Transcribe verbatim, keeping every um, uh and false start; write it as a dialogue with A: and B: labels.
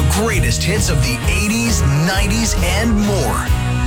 A: greatest hits of the eighties, nineties, and more.